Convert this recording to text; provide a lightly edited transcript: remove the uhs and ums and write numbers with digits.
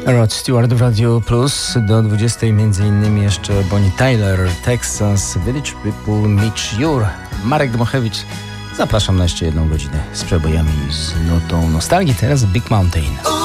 Rod Stewart w Radio Plus. Do 20 m.in. jeszcze Bonnie Tyler, Texas, Village People, Mitch Jur, Marek Dmochewicz. Zapraszam na jeszcze jedną godzinę z przebojami z nutą nostalgii. Teraz Big Mountain.